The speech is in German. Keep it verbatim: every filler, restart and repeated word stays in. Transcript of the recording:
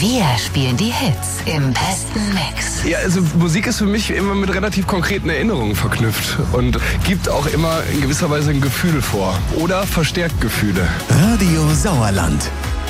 Wir spielen die Hits im besten Mix. Ja, also Musik ist für mich immer mit relativ konkreten Erinnerungen verknüpft und gibt auch immer in gewisser Weise ein Gefühl vor oder verstärkt Gefühle. Radio Sauerland.